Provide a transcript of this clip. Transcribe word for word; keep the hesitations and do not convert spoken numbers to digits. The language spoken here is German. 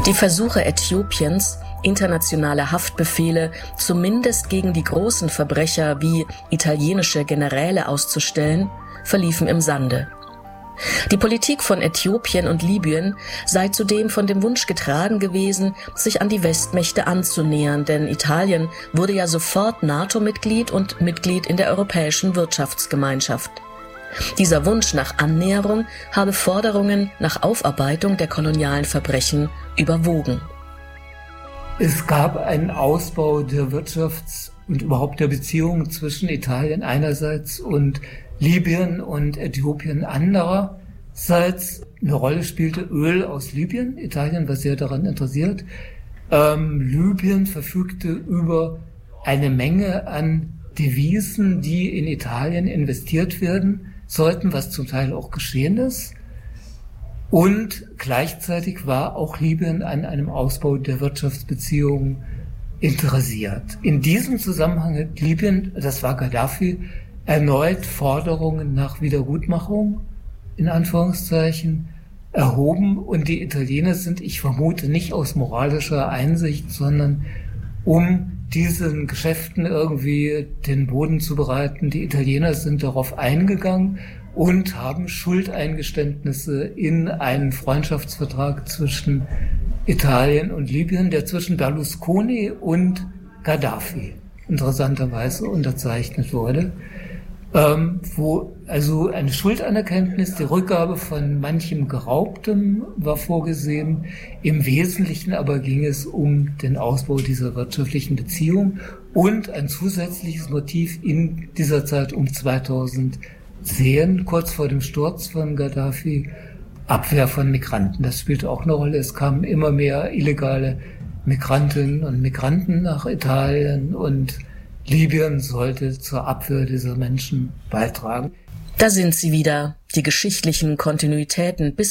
Die Versuche Äthiopiens, internationale Haftbefehle zumindest gegen die großen Verbrecher wie italienische Generäle auszustellen, verliefen im Sande. Die Politik von Äthiopien und Libyen sei zudem von dem Wunsch getragen gewesen, sich an die Westmächte anzunähern, denn Italien wurde ja sofort NATO-Mitglied und Mitglied in der Europäischen Wirtschaftsgemeinschaft. Dieser Wunsch nach Annäherung habe Forderungen nach Aufarbeitung der kolonialen Verbrechen überwogen. Es gab einen Ausbau der Wirtschafts- und überhaupt der Beziehungen zwischen Italien einerseits und Libyen und Äthiopien andererseits. Eine Rolle spielte Öl aus Libyen. Italien war sehr daran interessiert. Ähm, Libyen verfügte über eine Menge an Devisen, die in Italien investiert werden sollten, was zum Teil auch geschehen ist. Und gleichzeitig war auch Libyen an einem Ausbau der Wirtschaftsbeziehungen interessiert. In diesem Zusammenhang hat Libyen, das war Gaddafi, erneut Forderungen nach Wiedergutmachung, in Anführungszeichen, erhoben. Und die Italiener sind, ich vermute, nicht aus moralischer Einsicht, sondern um diesen Geschäften irgendwie den Boden zu bereiten. Die Italiener sind darauf eingegangen und haben Schuldeingeständnisse in einen Freundschaftsvertrag zwischen Italien und Libyen, der zwischen Berlusconi und Gaddafi interessanterweise unterzeichnet wurde, ähm, wo also eine Schuldanerkenntnis, die Rückgabe von manchem Geraubtem war vorgesehen. Im Wesentlichen aber ging es um den Ausbau dieser wirtschaftlichen Beziehung und ein zusätzliches Motiv in dieser Zeit um zweitausendzehn, kurz vor dem Sturz von Gaddafi, Abwehr von Migranten. Das spielte auch eine Rolle. Es kamen immer mehr illegale Migrantinnen und Migranten nach Italien und Libyen sollte zur Abwehr dieser Menschen beitragen. Da sind sie wieder, die geschichtlichen Kontinuitäten bis